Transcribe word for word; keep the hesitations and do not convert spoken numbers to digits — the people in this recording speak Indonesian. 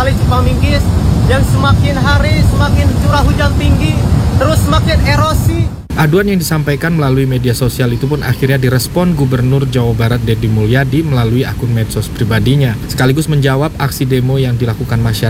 Kali Cipamingkis yang semakin hari semakin curah hujan tinggi, terus semakin erosi. Aduan yang disampaikan melalui media sosial itu pun akhirnya direspon Gubernur Jawa Barat Deddy Mulyadi melalui akun medsos pribadinya, sekaligus menjawab aksi demo yang dilakukan masyarakat